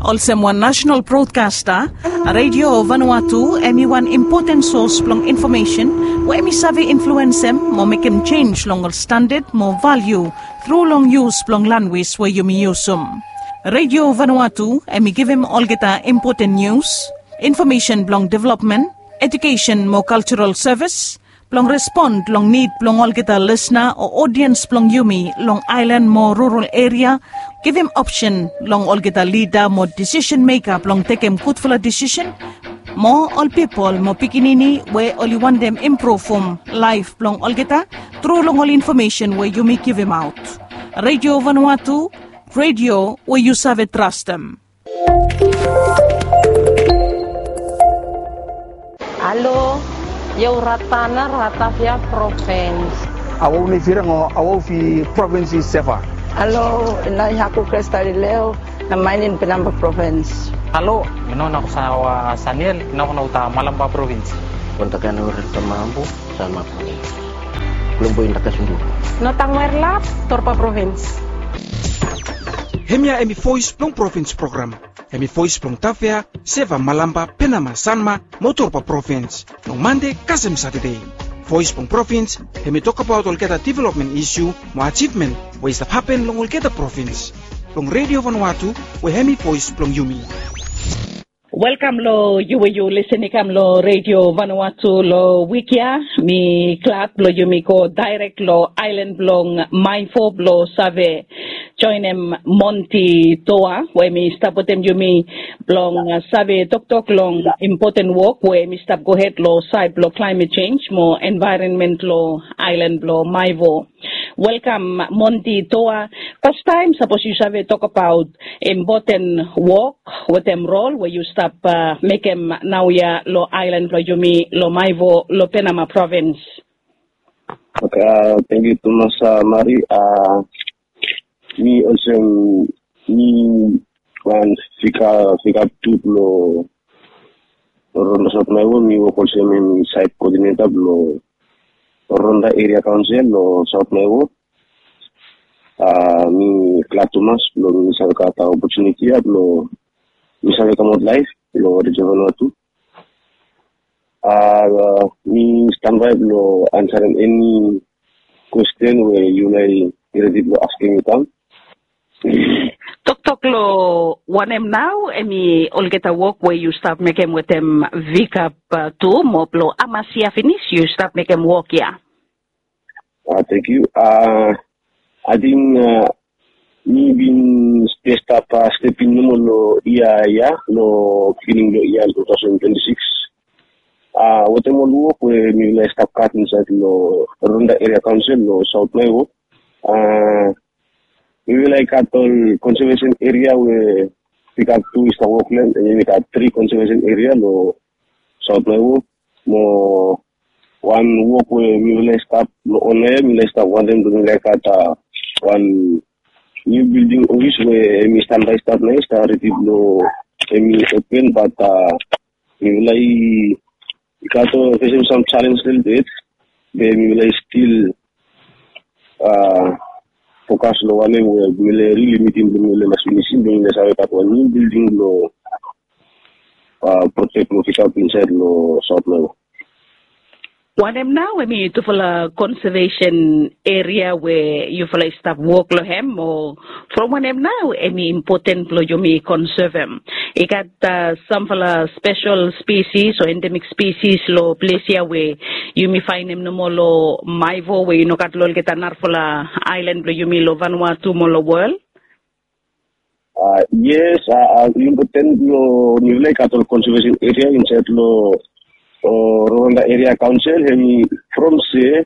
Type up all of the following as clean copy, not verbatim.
Also one national broadcaster, Radio Vanuatu, emi one important source plong information, where emi sabi influence them, mo make them change longer standard, more value, through long use plong language where you may use them. Radio Vanuatu, emi give him all geta important news, information plong development, education more cultural service, plong respond plong need plong all geta listener or audience plong yumi long island more rural area, give him option long all geta leader more decision maker plong take him good for a decision, more all people more pikinini where all you want them improve from life plong all geta through long all information where you may give him out. Radio Vanuatu, radio where you save trust them. Halo, yo ratavia province. Awo ni firango awo fi province sefa. Halo, inay ako Cristalileo na mainin Pinamba province. Halo, ino na ko sa Saniel, ino ko na uta Malamba province. Kontakan orang Tamambu sama province. Belum poin tak kasundu. Notang Merlap, Torpa province. Hemia emi voice plong province program. Emi voice plong Tavia, Seva Malamba, Penama, Sanma, Motorpa province. Long Monday, Kasem Saturday. Voice plong province, emi talk about Olgeta development issue, mo achievement, where stuff happen long Olgeta province. Long Radio Vanuatu, where hemi voice plong Yumi. Welcome lo you listening kam lo Radio Vanuatu lo wikia mi clat lo yumi ko direct lo island blong mindful lo save join em Monty Toa where mi stop them yumi blong save tok long important work where mi stop go ahead lo side lo climate change mo environment lo island lo maivo. Welcome Monty Toa. First time suppose you have talk about important work with them role where you stop make them now ya lo island lo yumi lo maivo lo Penama province. Okay, thank you too much, Mari. Me also me when fika tut lo ronda sot maivo me wo also me site coordinator lo Ronda Area Council lo South Maivo. Mi Klatumas lo misal kata opportunity lo misal kamot life lo Radio Vanuatu. Mi standby lo answering any question where you like ready lo asking me tam. Tok lo one em now emi Olgeta work where you start making with them VCAP too moplo amasia finish you start making work yeah. Thank you. I think me been spaced up stepping no lo iya lo feeling lo iya 2026. What I'm gonna work where me like stop cut inside lo Ronda Area Council lo South Maivo. We will like at all conservation area where we got 2 is the Auckland and then we got 3 conservation area lo South Maivo. Mo one walk where we will stop on there, we will stop one them to like at one new building office where we stand by start now started lo we open but we will like got facing some challenge still there. Then we will like still focus lo one where we will really meeting the will mas finishing being the sabe at one new building lo protect lo fit up inside lo South Maivo. One em now I mean to follow conservation area where you follow stop work lo hem or from one em now any important lo you may conserve them. You got some follow special species or endemic species lo place here where you may find them no more lo maivo where you know got lo get anar follow island lo you may lo Vanuatu mo lo world. Yes, important lo new like at all conservation area inside lo Ronda Area Council, and from say,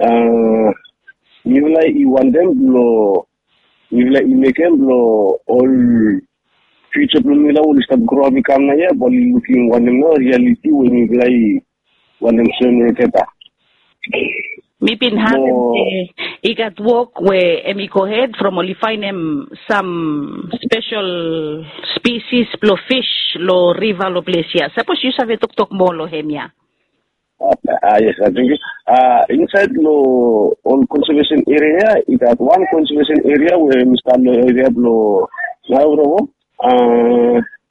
you like you want them blow, you like you make them blow all future plumila will start growing become na but looking one them no reality when you like one them soon reketa. Me been having he got work where emi go ahead from only find them some special species lo fish lo river lo place here. Suppose you have tok more lo hemia. Yes, I think inside lo all conservation area, it had one conservation area where Mr. Lo area lo now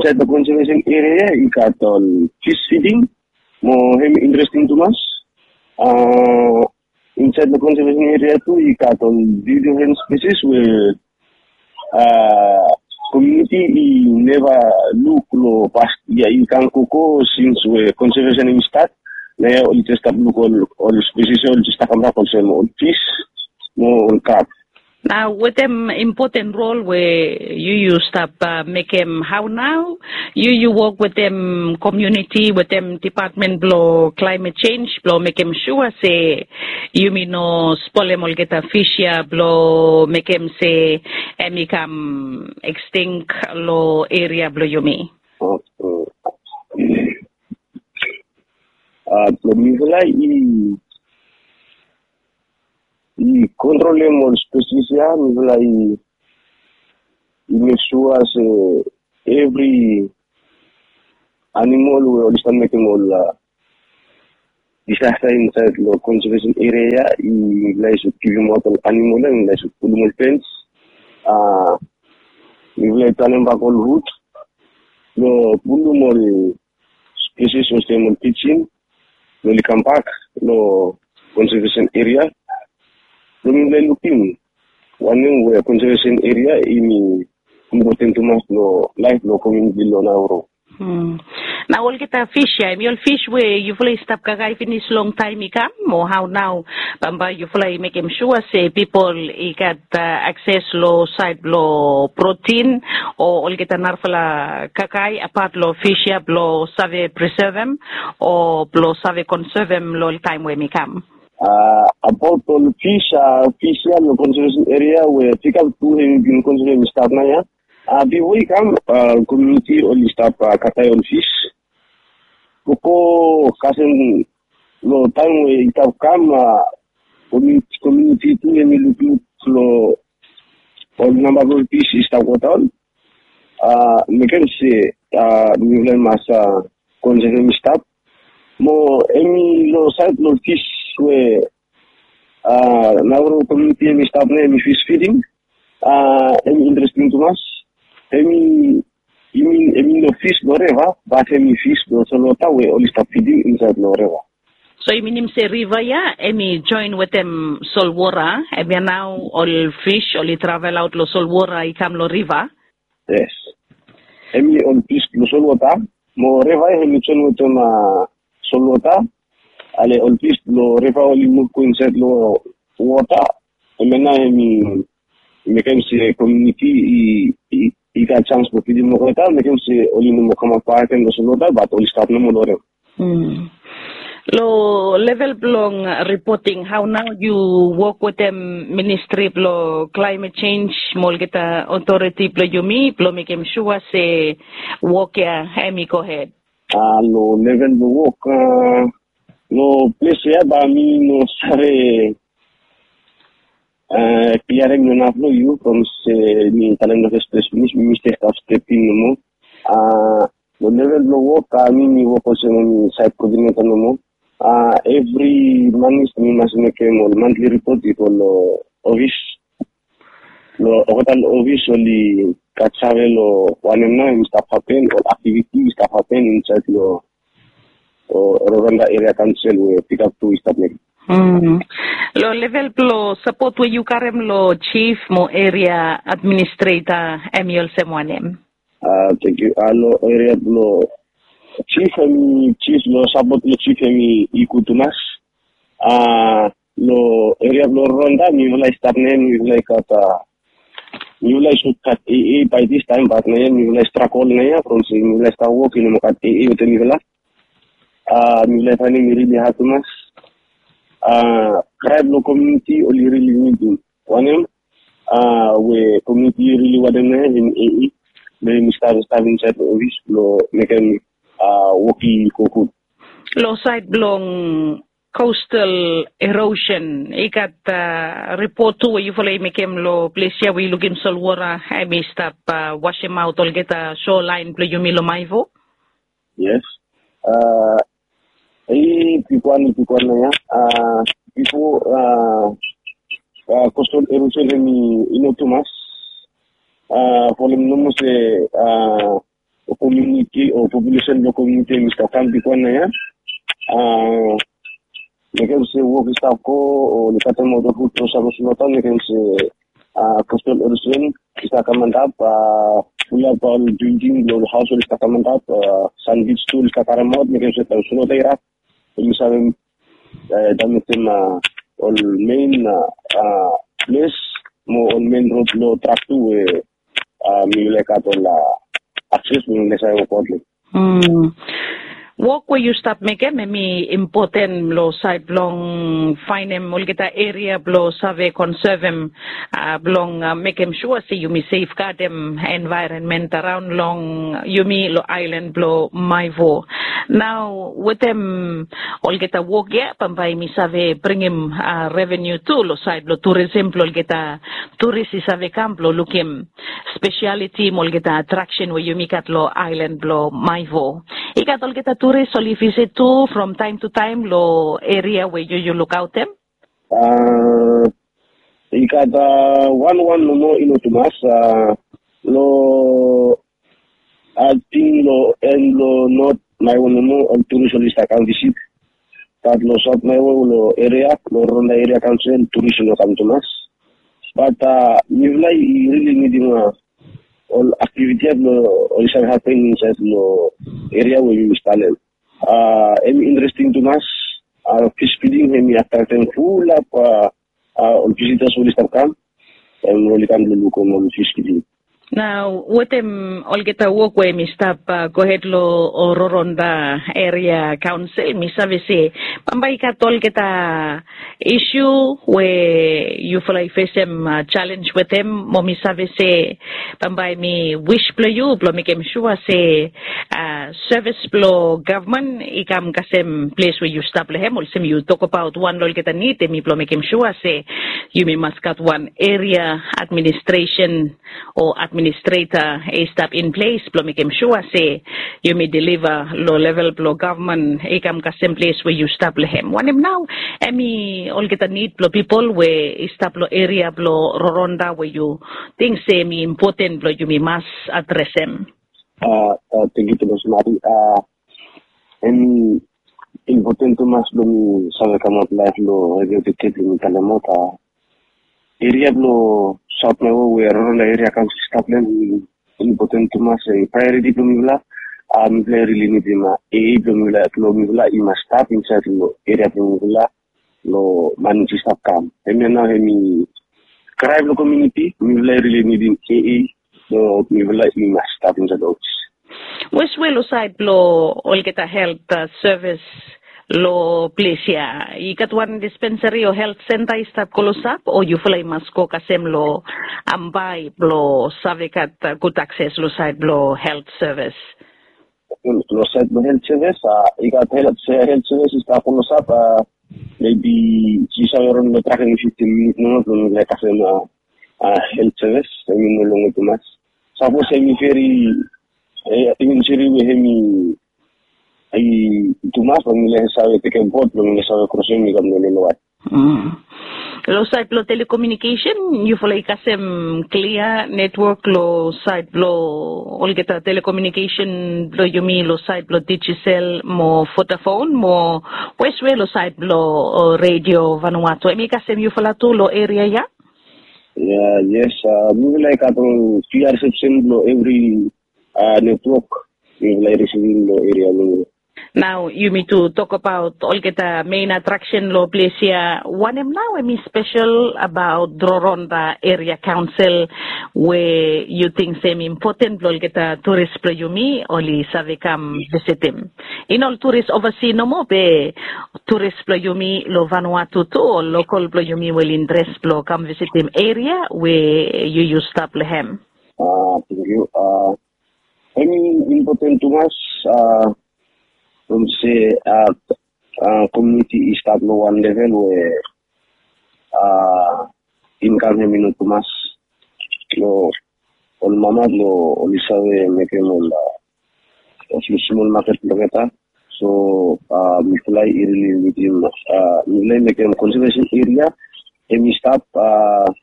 inside the conservation area, you got fish feeding, more interesting to us. Inside the conservation area too, you got different species where community never look lo past ikan koko since we conservation in start. Now we just have look all species all just come back also all fish, more crab. Now, with them important role where you used up make them how now you work with them community with them department blow climate change blow make them sure say you mean no spolemol get a fish ya blow make them say become extinct lo area blow you me. I controlemos species, I make sure every animal we understand making all disaster inside the conservation area. I should give him out animal and I should put him on fence. We will turn him back all root. No, put him all species or same on teaching. No, come back. No conservation area. When we looking, one where conservation area in important to us, no life, no community, no now. Now all get a fish, you'll fish where you fully stop kagay finish long time ikam, or how now, bamba you fully make him sure say people get access low side low protein, or all get an arfala kakay apart low fish ya blow save preserve them, or blow save conserve them low time where me come. About all fish in the conservation area where pick up two in conservation start na ya. Before we come, community only start katay on fish. Koko kasen no time where it have come community too and look lo all number of fish is start what all. We can say we will masa conservation start. Mo any lo side lo fish where now community we start na fish feeding. Any interesting to us. Any the fish no river, but any fish no solota we only start feeding inside no river. So you mean say river ya? Emi join with them solwara. Emi now all fish only travel out lo solwara ikam lo river. Yes. Emi all fish lo solwata. Mo river emi join with them solwata. Ale all fish lo river only move inside lo water. Emi na emi can say community I got chance to feed mo kota, I can say only mo come up and no but only start no more. Lo level belong reporting how now you work with them ministry blo climate change mol geta authority blo you me blo make him sure say work ya hemi go ahead. Lo level the work no place ya ba mi no sare clearing no na you from say mi talent of stress finish mi mistake of stepping no the level no work mi work also mi site coordinator no every month mi must make a monthly report it all office lo hotel office only kachave lo one na staff happen or activity staff happen inside lo Rwanda area council we pick up to start making. Lo level blo support where you karem lo chief mo area administrator Emil Semwanem. Thank you. Lo area blo chief lo support lo chief ikutumas. Lo area blo Rwanda mi wala start name mi wala kata mi wala should cut AA by this time but na mi wala struck all na ya from si mi wala start working mo kat AA with mi wala. Mi wala finding mi really hatumas. Tribe no community only really need to one we community really what them in AE they start inside the office lo make them working cook lo side belong coastal erosion ikat report to you follow make him lo place here we look in solwara I may stop wash him out or get a shoreline play you me lo maivo. Yes people na ya before coastal erosion mi inotumas for them no se community or population lo community Mr. Kampi kwa na ya lekin se work staff ko o nikata mo do puto sa musulatan lekin se custom origin kita kamandap punya ball building lo house kita kamandap sandwich tool kita karamot lekin se suno daira misalnya damit all main place mo on main road lo track to mileka to la access mo nesa yo kodle Walk where you stop make maybe important lo side long find them all get area blow survey conserve them belong make them sure see you me safeguard them environment around long you me lo island blow Maivo. Now with them all get a walk yeah pampai mi save bring him revenue too lo side lo tourism lo get a tourist save camp lo look him speciality mo get a attraction where you me kat lo island blow Maivo. Ikat all get a tourists only visit too from time to time lo area where you look out them? Ikata one no ino tumas lo ating lo and lo not my one no on tourist list account visit that lo shop my lo area lo ronda area council tourist lo come tumas but nivlai really needing all activity lo all is happening inside lo area where you install interesting to us. Fish feeding hemi attracting full up on visitors who will come and really come to look on fish feeding. Now, what them all get a walk where me stop go ahead lo or Roronda area council me say pambai ka all get a issue where you feel like face them challenge with them mo me say pambai me wish blow you blow make him sure say service blow government ikam kasem place where you stop lehem or some you talk about one lo get a need me blow make him sure say you may must got one area administration or administrator a step in place blow make him sure say you may deliver low level blow government ikam kasem place where you stop lehem one him now emi all get a need blow people where stop blow area blow Roronda where you think say me important blow you may must address them. Thank you to Mas Mari. Emi important to mas blow sa kamot life lo regulated in Kalamota area blow South Mewo where Roronda area council Scotland important to mas priority to mila really need him blow mila to mila you must stop inside lo area to mila lo manage stop come emi na emi crime lo community mila really need him so mila you must stop inside those West Willow side blow all get a health service lo place ya ikat one dispensary or health center stop kolosap or you fly masko kasem lo ambay blow savikat good access lo side blow health service lo side blow health service ikat health service stop kolosap maybe sisayon lo tracking 15 minutes no lo kasem health service I mean no long too much suppose semi very even siri we hemi ay tumas pamilya sabe que import pamilya sabe crossing mi kamne lewat lo site lo telecommunication you follow kasem clear network lo site lo all get a telecommunication lo yumi lo site lo Digicel mo Vodafone mo Westway lo site lo radio Vanuatu emi kasem you follow to lo area ya yes we like atong clear reception lo every network we like receiving lo area lo. Now, you mean to talk about all get a main attraction lo place here. One am now I mean special about Roronda area council where you think same important lo get a tourist plo you me only save come visit him. In all tourists overseas no more be tourist plo you me lo Vanuatu too or local plo you me will interest plo come visit him area where you stop lehem. Thank you. Any important to us from say community is at one level where income minute mas lo on mama lo olisawe mekemol small market logeta so mulai really within mulai mekem conservation area emi stop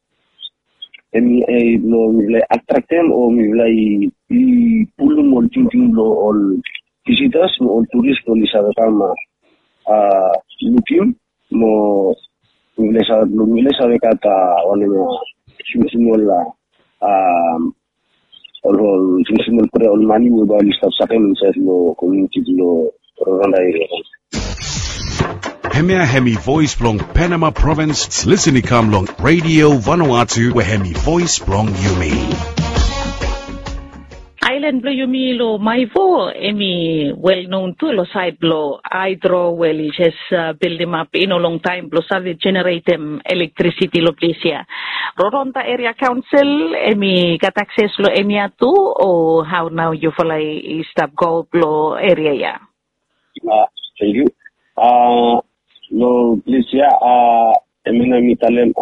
emi lo mulai attract them or mulai pulun multi lo all visitors mo all tourists lo lisa kama looking mo lumilesa kata one mo simul all simul pre all mani mo ba lista sa kan sa lo community lo Rwanda area. Hemi Voice Blong Panama Province Listen Kamlong Radio Vanuatu where Hemi Voice Blong Yumi Island blo yumi lo maivo emi well known to lo side blo hydro well is building up in a long time blo save generate electricity lo plesia Roronda area council emi got access lo emi atu or how now you follow stop go blo area ya thank you lo plesia emina mitalen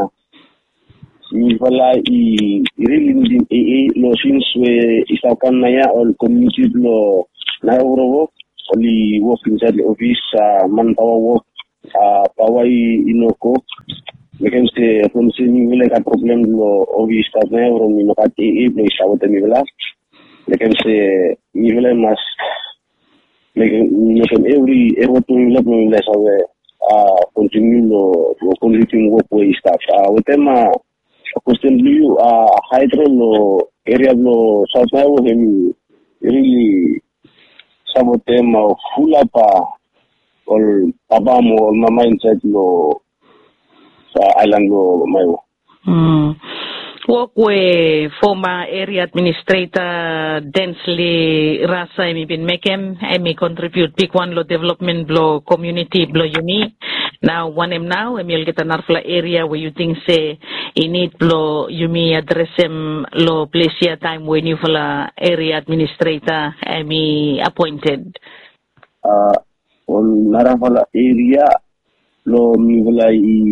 Nivala really lo since we isakan na ya all community lo na Eurowo only work inside the office manpower work pawai inoko because the from seeing like a problem lo office staff na Euro ni makati lo isawat Nivala like say Nivala must like every to Nivala sawe continue lo completing work way staff with them question you hydro lo area lo south now really sabotem full up all abamo mama inside lo sa island lo mayo work with former area administrator Densely Rasa emi bin mekem emi contribute big one lo development blo community blo yumi now one now emi will get an arfla area where you think say in it blo yumi address lo plesia time when you fala area administrator emi appointed on narafala area lo mi wala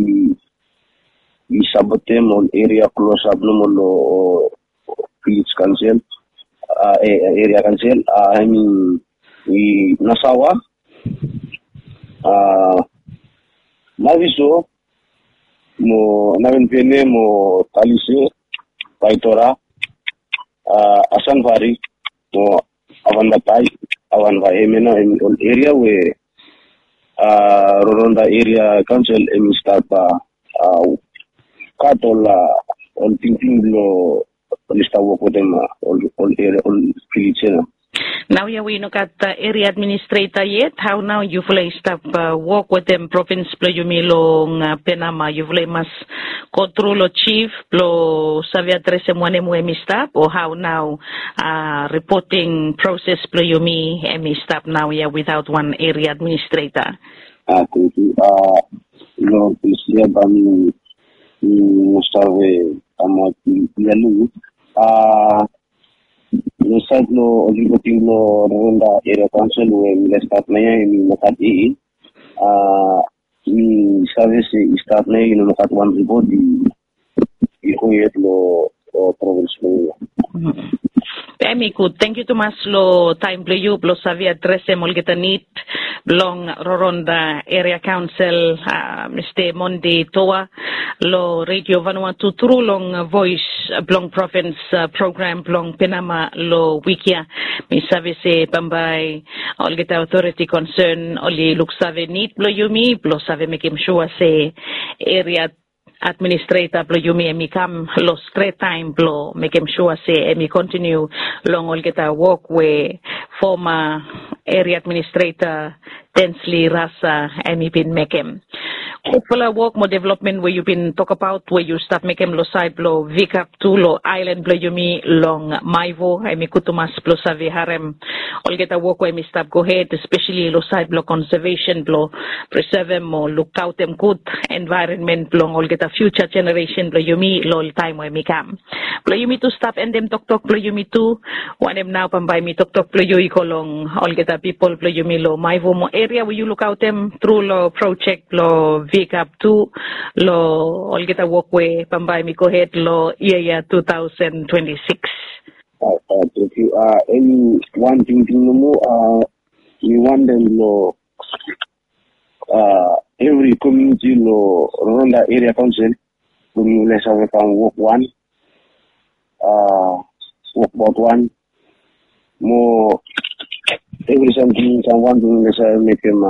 I sabotem on area close up lo village council area council I mean Nasawa Naviso mo navenpene mo Talise Paitora Asanvari mo Avanbatai Avanva emena in all area where Roronda area council emi start Katola on thinking lo lista work with them all area all village. Now we look at the area administrator yet. How now you fully stop work with them province plo yumi long Panama you fully must control lo chief plo savi address mwane mo emi stop or how now reporting process plo yumi emi stop now without one area administrator. Thank you. No please bami Mustave amati yalu inside lo oligoting lo Rwanda area council we start na yan makati ni service start na yun makat one report di huyet lo province mo Emi good. Thank you to mas lo time blo you blo savi address mol kita neat blong Roronda area council Mr. Monday Toa lo radio Vanuatu through long voice blong province program blong Panama lo wikia mi savi se pambay ol kita authority concern oli look savi neat blo yumi blo savi making sure se area administrator blo yumi emi kam lo straight time blo make him sure say emi continue long all get a work where former area administrator Densely Rasa emi bin make him hopefully work more development where you been talk about where you start make him lo side blo vikap to lo island blo yumi long maivo emi kutumas blo savi harem all get a work where emi stop go ahead especially lo side blo conservation blo preserve them or look out them good environment blo all get a future generation blo yumi lol time where me come blo yumi to stop and them talk blo yumi to one them now pambay me talk blo yui kolong all get a people blo yumi lo maivo mo area where you look out them through lo project lo VCAP 2 lo all get a walkway pambay me go ahead lo year 2026 thank you any one thing mo we want them lo every community lo Rwanda area council we let's have work one work about one more every something someone to make him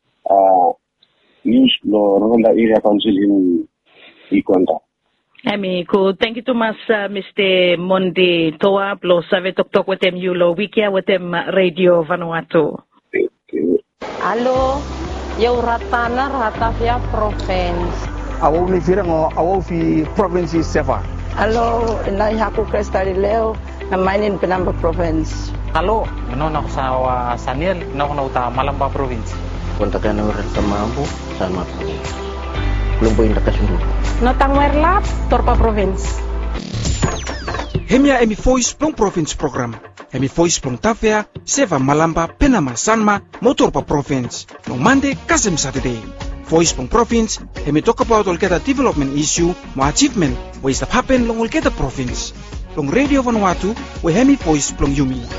use lo Ronda Area Council in Ikwanta. Ami ko thank you too much Mr. Mondi Toa lo save tok with them you lo wikia with them Radio Vanuatu. Thank you. Alo, yung rata via province. Awo ni firang awo fi province Sefa. Alo, inay ako Cresta Leo na mainin Penamba province. Halo, menon ako sa Saniel, na ako nauta Malamba province. Kontakan orang Tamambu, sama province. Belum poin dekat sini. Notang Werlap, Torpa province. Hemia emi voice plong province program. Emi voice plong Tafea, Seva Malamba, Penama Sanma, Motorpa province. No Monday, Kasem Saturday. Voice plong province, emi talk about Olketa development issue, mo achievement, what is happen long Olketa province. Long Radio Vanuatu, we hemi voice plong Yumi.